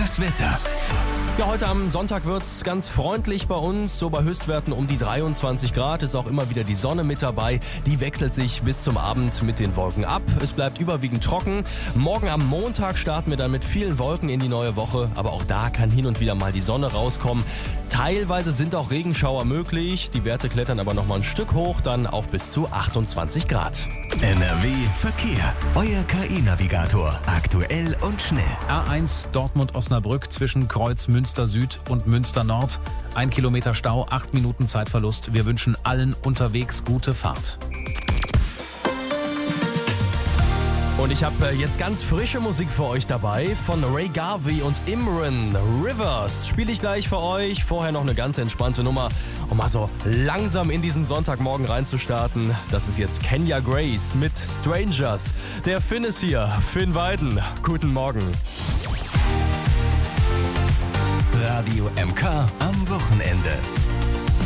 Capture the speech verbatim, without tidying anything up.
Das Wetter. Ja, heute am Sonntag wird's ganz freundlich bei uns, so bei Höchstwerten um die dreiundzwanzig Grad, ist auch immer wieder die Sonne mit dabei. Die wechselt sich bis zum Abend mit den Wolken ab. Es bleibt überwiegend trocken. Morgen am Montag starten wir dann mit vielen Wolken in die neue Woche, aber auch da kann hin und wieder mal die Sonne rauskommen. Teilweise sind auch Regenschauer möglich, die Werte klettern aber noch mal ein Stück hoch, dann auf bis zu achtundzwanzig Grad. N R W Verkehr. Euer K I-Navigator. Aktuell und schnell. A eins Dortmund-Osnabrück zwischen Kreuz Münster Süd und Münster Nord. Ein Kilometer Stau, acht Minuten Zeitverlust. Wir wünschen allen unterwegs gute Fahrt. Und ich habe jetzt ganz frische Musik für euch dabei von Ray Garvey und Imran. Rivers spiele ich gleich für euch. Vorher noch eine ganz entspannte Nummer, um mal so langsam in diesen Sonntagmorgen reinzustarten. Das ist jetzt Kenya Grace mit Strangers. Der Finn ist hier, Finn Weiden. Guten Morgen. Radio M K am Wochenende.